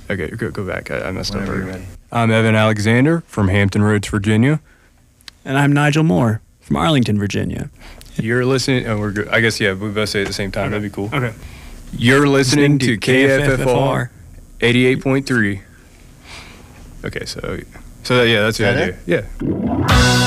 Okay, go back. I messed Whenever you're up. ready. I'm Evan Alexander from Hampton Roads, Virginia. And I'm Nigel Moore from Arlington, Virginia. You're listening, and we're good. I guess, yeah, we both say it at the same time. That'd be cool. Okay. You're listening to KFFR KFFR 88.3. Okay, so yeah, that's the Is that idea. Yeah.